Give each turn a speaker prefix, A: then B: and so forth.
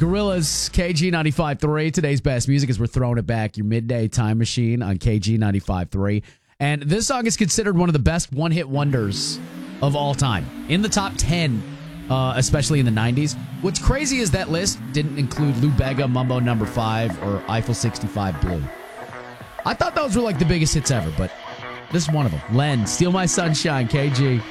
A: Gorillas, KG 95.3. Today's best music as we're throwing it back. Your midday time machine on KG 95.3. And this song is considered one of the best one-hit wonders of all time. In the top 10, especially in the 90s. What's crazy is that list didn't include Lou Bega, Mumbo No. 5, or Eiffel 65 Blue. I thought those were like the biggest hits ever, but this is one of them. Len, Steal My Sunshine, KG.